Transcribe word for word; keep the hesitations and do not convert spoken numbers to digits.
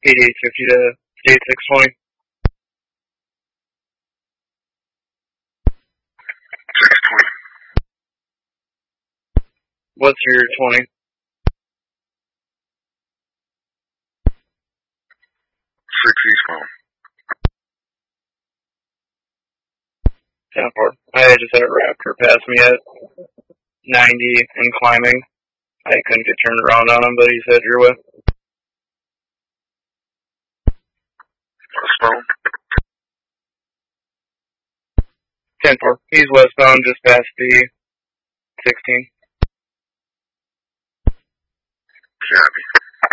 eighty-eight fifty to state six twenty. six twenty. What's your twenty? six eastbound. ten four. I just had a Raptor pass me at ninety and climbing. I couldn't get turned around on him, but he said your way. Westbound. ten four. He's westbound just past the sixteen. Copy.